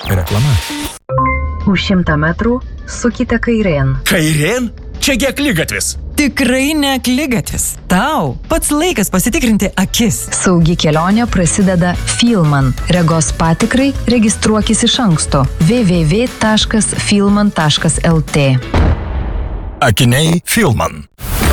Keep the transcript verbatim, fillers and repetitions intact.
Reklama. Už šimtą metrų sukite kairėn. Kairėn? Čiagi akligatvis. Tikrai ne akligatvis. Tau pats laikas pasitikrinti akis. Saugi kelionė prasideda Filman. Regos patikrai registruokis iš anksto. w w w taškas filman taškas l t. Akiniai Filman.